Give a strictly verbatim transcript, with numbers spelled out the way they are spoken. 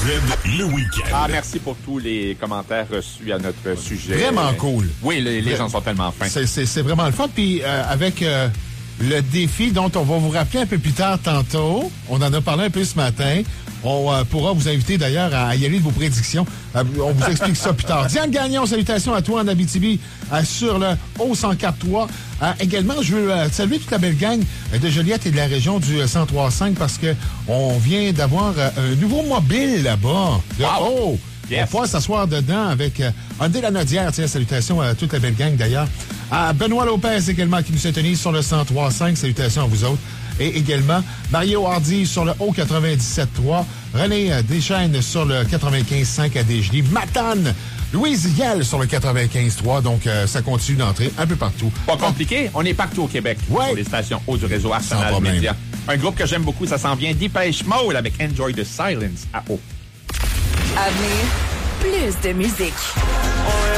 Z, le week-end. Ah, merci pour tous les commentaires reçus à notre sujet. Vraiment cool. Oui, les, les gens sont tellement fins. C'est, c'est, c'est vraiment le fun. Puis euh, avec euh, le défi dont on va vous rappeler un peu plus tard tantôt, on en a parlé un peu ce matin. On euh, pourra vous inviter d'ailleurs à y aller de vos prédictions. Euh, on vous explique ça plus tard. Diane Gagnon, salutations à toi en Abitibi euh, sur le O cent quatre trois. Euh, également, je veux euh, saluer toute la belle gang de Joliette et de la région du euh, cent trois cinq parce que on vient d'avoir euh, un nouveau mobile là-bas. De, wow. Oh! Yes. On va s'asseoir dedans avec euh, André Lanaudière. Tiens, salutations à toute la belle gang d'ailleurs. À Benoît Lopez également qui nous s'intonise sur le cent trois cinq. Salutations à vous autres. Et également, Mario Hardy sur le O quatre-vingt-dix-sept trois. René Deschaines sur le quatre-vingt-quinze cinq à Desjely. Matane, Louise Yale sur le quatre-vingt-quinze trois. Donc, euh, ça continue d'entrer un peu partout. Pas compliqué. On est partout au Québec. Ouais. Sur les stations haut du réseau Arsenal Media. Un groupe que j'aime beaucoup, ça s'en vient. Dépêche Mode avec Enjoy the Silence à haut. À venir, plus de musique.